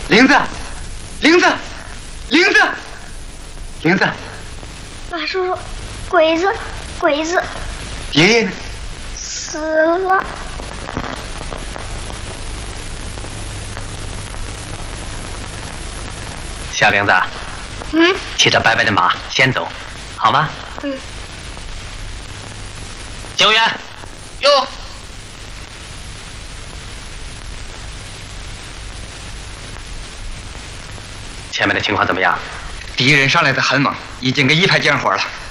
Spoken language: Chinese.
玲子，玲子，玲子，玲子， 马叔叔，鬼子，鬼子， 爷爷呢？ 死了。 小玲子，骑着白白的马先走，好吗？救援，哟。前面的情况怎么样？ 敌人上来的很猛，已经跟一排见火了。